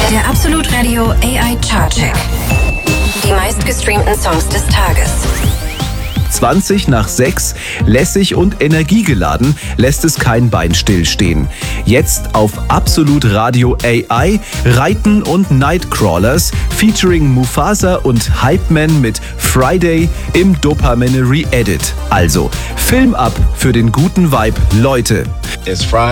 Der Absolut Radio AI Chartcheck. Die meistgestreamten Songs des Tages. 20 nach 6, lässig und energiegeladen, lässt es kein Bein stillstehen. Jetzt auf Absolut Radio AI, Reiten und Nightcrawlers featuring Mufasa und Hypeman mit Friday im Dopamine Re-Edit. Also, Film ab für den guten Vibe, Leute. It's Friday.